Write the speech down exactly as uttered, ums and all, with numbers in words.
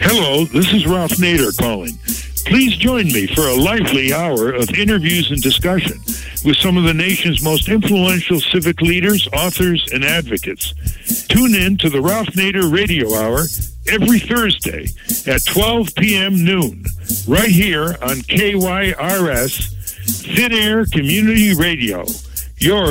Hello, this is Ralph Nader calling. Please join me for a lively hour of interviews and discussion with some of the nation's most influential civic leaders, authors, and advocates. Tune in to the Ralph Nader Radio Hour every Thursday at twelve p.m. noon, right here on K Y R S, Thin Air Community Radio. Your